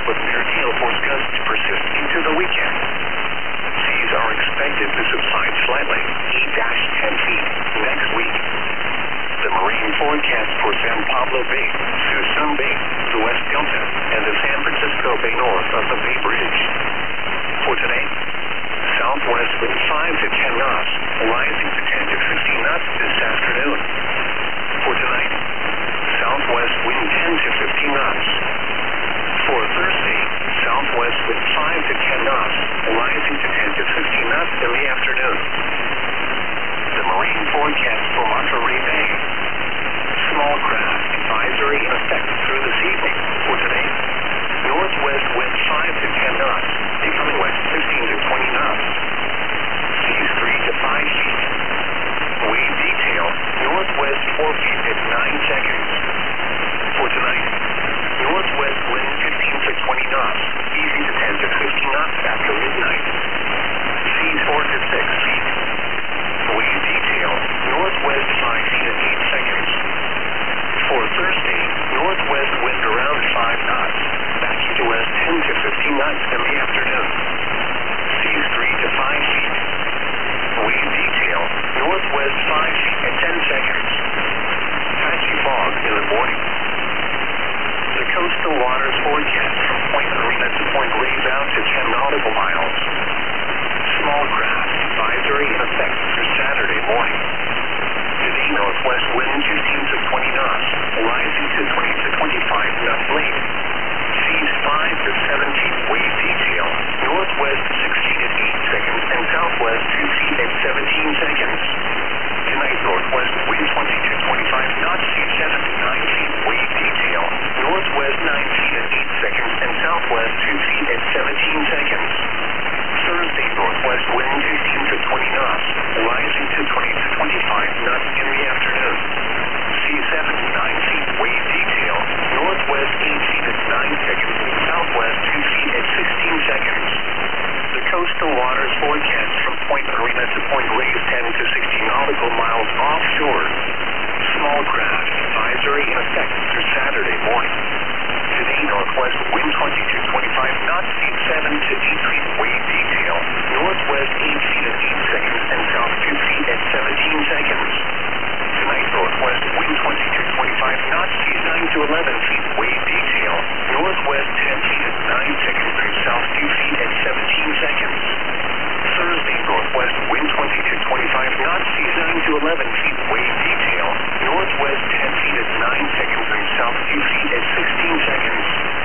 with near gale force gusts persist into the weekend. Seas are expected to subside slightly, E-10 feet, next week. The marine forecast for San Pablo Bay, Suisun Bay, the West Delta, and the San Francisco Bay north of the Bay Bridge. For today, southwest wind 5 to 10 knots, rising to 10 to 15 knots this afternoon. For tonight, southwest wind 10 to 15 knots. For Thursday, southwest wind 5 to 10 knots, rising to 10 to 15 knots in the afternoon. The marine forecast for Monterey Bay. Small craft advisory in effect through this evening. For today, northwest wind 5 to 10 knots, becoming west 15 to 20 knots. Seas 3 to 5 feet. Wave detail, northwest 4 feet at 9 seconds. For tonight, northwest wind 15 to 20 knots, easing to 10 to 15 knots after midnight. Seas 4 to 6 feet. Wave detail, northwest 5 feet at 8 seconds. For Thursday, northwest wind around 5 knots, backing to west 10 to 15 knots in the afternoon. Seas 3 to 5 feet. Wave detail, northwest 5 feet at 10 seconds. Patchy fog in the morning. The coastal waters forecast from Point Marina to Point Reyes out to 10 nautical miles. Small craft advisory in effect through Saturday morning. Today, northwest wind 15 to 20 knots, rising to 20 to 25 knots late. Seas 5 to 7 feet. Wave detail, northwest 6 feet at 8 seconds and southwest 2 feet at 17 seconds. Tonight, northwest wind 20 to 25 knots, seas 7 to 9 feet. Wave detail, northwest 9 feet at 8 seconds and southwest 2 feet at 17 seconds. Thursday, northwest wind 15 to 20 knots, rising to 20 to 25 knots in the afternoon. Seas 7 to 9 feet. Wave detail, northwest 8 feet at 9 seconds and southwest 2 feet at 16 seconds. The coastal waters forecast from Point Marina to Point Reyes 10 to 60 nautical miles offshore. Small craft advisory in effect through Saturday morning. Today, northwest wind 20 to 25 knots, seas 7 to 8 feet. Wave detail, northwest 8 feet at 8 seconds and south 2 feet at 17 seconds. Tonight, northwest wind 20 to 25 knots, seas 9 to 11 feet. Wave detail, northwest 10 feet at 9 seconds and south 2 feet at 17 seconds. Thursday, northwest wind 20 to 25 knots, seas 9 to 11 feet. Wave detail, northwest 10 feet at 9 seconds and south 2 feet at 16 seconds.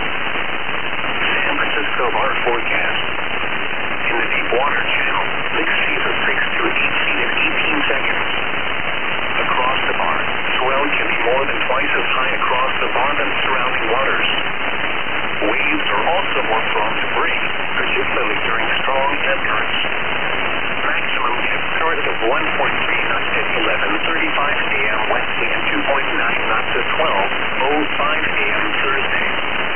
San Francisco bar forecast. In the deep water channel, mixed seas of 6 to 8 feet at 18 seconds. Across the bar, swell can be more than twice as high across the bar than surrounding waters. Waves are also more prone to break, particularly during strong ebb currents. Maximum ebb current of 1.3 knots at 11:35 a.m. Wednesday and 2.9 knots at 12:05 a.m. Thursday.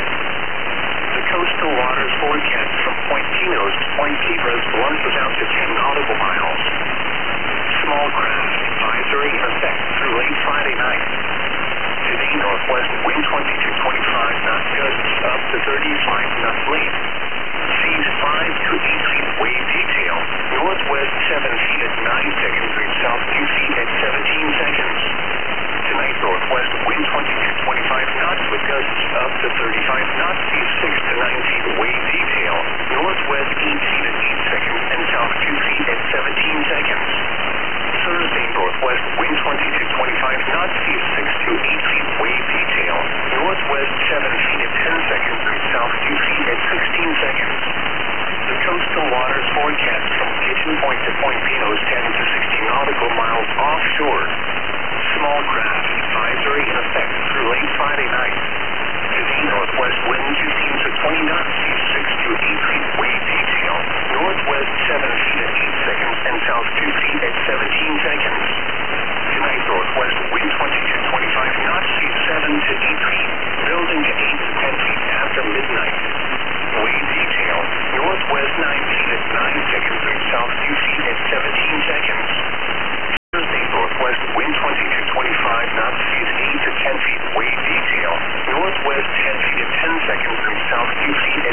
The coastal waters forecast from Point Pinos to Point Cabras plunges out to 10 nautical miles. Small craft advisory in effect through late Friday night. Today, northwest wind 20 to 25 knots, gusts up to 35 knots late. Seas 5 to 8 feet. Wave detail, northwest 7 feet at 9 seconds and south 2 feet at 17 seconds. Tonight, northwest wind 20 to 25 knots with gusts up to 35 knots, seas 6 to 9 feet. Wave detail, northwest 8 feet at 8 seconds and south 2 feet at 17 seconds. Thursday, northwest wind 20 to 25 knots, seas 6 to 8 feet. Wave detail, northwest 7 feet at 10 seconds and south 2 feet at 16 seconds. The coastal waters forecast from Kitchen Point to Point Pinos 10 to 60 nautical miles offshore. Small craft advisory in effect through late Friday night. Today, northwest wind 15 to 20 knots, seas 6 to 8 feet. Wave detail, northwest 7 feet at 8 seconds and south 2 feet at 17 seconds. Tonight, northwest wind 20 to 25 knots, seas 7 to 8 feet, building to 8 to 10 feet after midnight. Wave detail, northwest 9 feet at 9 seconds and south 2 feet at 17 seconds. Thursday, northwest wind 20 to 25 knots, seas 8 to 10 feet. Wave detail, northwest 10 feet at 10 seconds and south 2 feet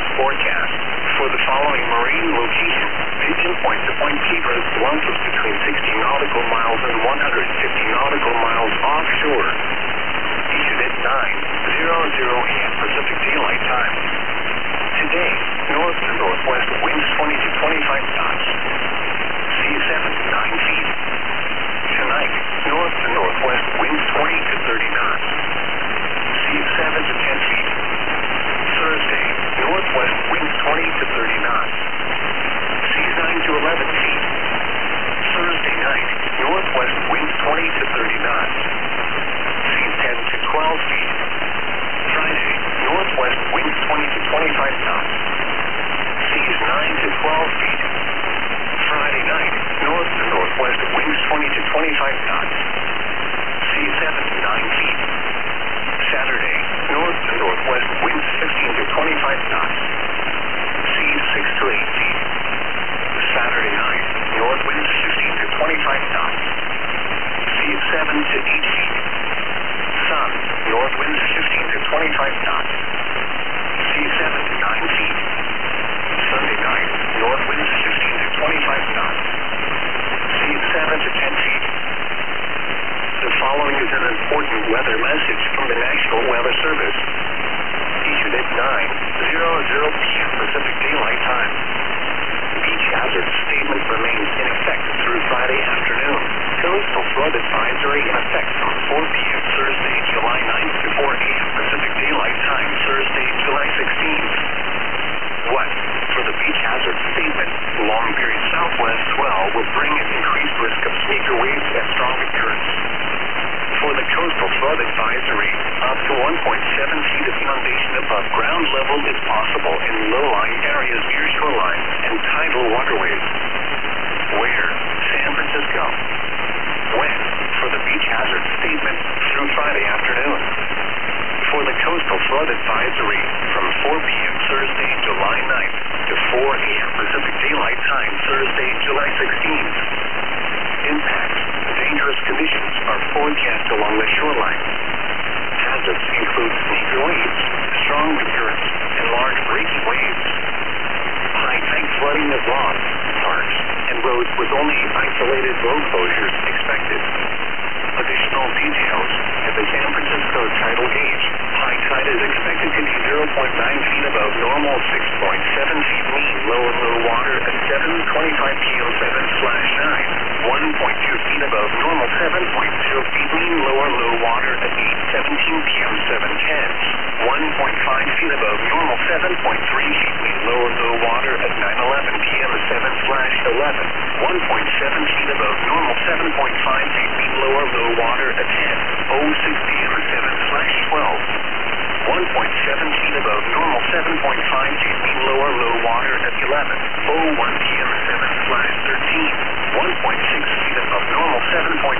forecast. For the following marine location, pigeon point-to-point keepers launches between 60 nautical miles and 150 nautical miles offshore. Issued at 9:00 a.m. Pacific Daylight Time. Today, north to northwest winds 20 to 25 knots. Seas 7 to 9 feet. Tonight, north to northwest winds 20 to 30 knots. Seas 7 to 10 feet. Thursday, northwest winds 20 to 30 knots. Seas 9 to 11 feet. Thursday night, northwest winds 20 to 30 knots. Seas 10 to 12 feet. Friday, northwest winds 20 to 25 knots. Seas 9 to 12 feet. Friday night, north to northwest winds 20 to 25 knots. Seas 7 to 9 feet. Saturday, north to northwest winds 15 to 25 knots. Seas 6 to 8 feet. Saturday night, north winds 15 to 25 knots. Seas 7 to 8 feet. Sun, north winds 15 to 25 knots. Seas 7 to 9 feet. Sunday night, north winds 15 to 25 knots. Seas 7 to 10 feet. The following is an important weather message from the National Weather Service. Issued at 9:00 p.m. Pacific Daylight Time. Beach hazard statement remains in effect through Friday afternoon. Coastal flood advisory in effect from 4 p.m. Thursday, July 9th to 4 a.m. Pacific Daylight Time, Thursday, July 16th. What? For the beach hazard statement, long period southwest swell will bring an increased risk of sneaker waves and stronger currents. For the coastal flood advisory, up to 1.7 feet of inundation above ground level is possible in low-lying areas near shoreline and tidal waterways. Where? San Francisco. When? For the beach hazard statement, through Friday afternoon. For the coastal flood advisory, from 4 p.m. Thursday, July 9th to 4 a.m. Pacific Daylight Time, Thursday, July 16th. Impacts. Dangerous conditions are forecast along the shoreline. Hazards include sneaker waves, strong currents, and large breaking waves. High tide flooding of lawns, parks, and roads with only isolated road closures expected. Additional details at the San Francisco tidal gauge. High tide is expected to be 0.9 feet above normal, 6.7 feet mean low and low water at 7:25 p.m. 7/9, 1.2 feet above normal, 7.0 feet mean lower low water at 8:17 p.m. 7/10, 1.5 feet above normal, 7.3 feet mean lower low water at 9:11 p.m. 7/11, 1.7 feet above normal, 7.5 feet mean lower low water at 10:06 p.m. 7/12, 1.7 feet above normal, 7.5 feet mean lower low water at 11:01 p.m. 7/13, 1.6